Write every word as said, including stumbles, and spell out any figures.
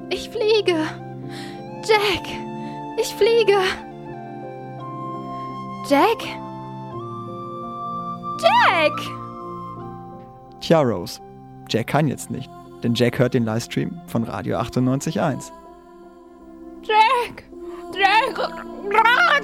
Ich fliege. Jack, ich fliege. Jack? Jack! Tja, Rose, Jack kann jetzt nicht, denn Jack hört den Livestream von Radio achtundneunzig Komma eins. Jack! Jack!